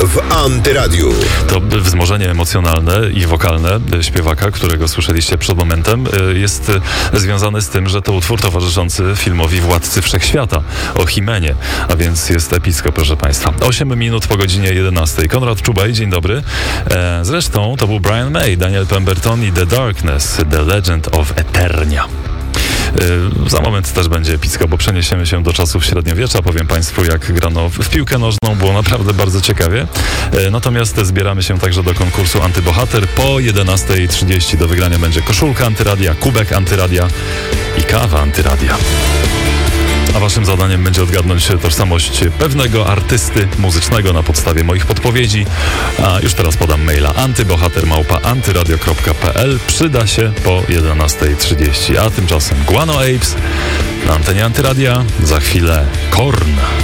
w Antyradiu. To wzmożenie emocjonalne i wokalne śpiewaka, którego słyszeliście przed momentem, jest związane z tym, że to utwór towarzyszący filmowi Władcy Wszechświata o Himenie, a więc jest epicko, proszę Państwa. 8 minut po godzinie 11. Konrad Czubaj, dzień dobry. Zresztą to był Brian May, Daniel Pemberton i The Darkness, The Legend of Eternia. Za moment też będzie epicko, bo przeniesiemy się do czasów średniowiecza. Powiem Państwu, jak grano w piłkę nożną, było naprawdę bardzo ciekawie. Natomiast zbieramy się także do konkursu Antybohater. Po 11:30 do wygrania będzie koszulka Antyradia, kubek Antyradia i kawa Antyradia. A waszym zadaniem będzie odgadnąć tożsamość pewnego artysty muzycznego na podstawie moich podpowiedzi. A już teraz podam maila antybohater@antyradio.pl. Przyda się po 11:30. A tymczasem Guano Apes na antenie Antyradia. Za chwilę Korn.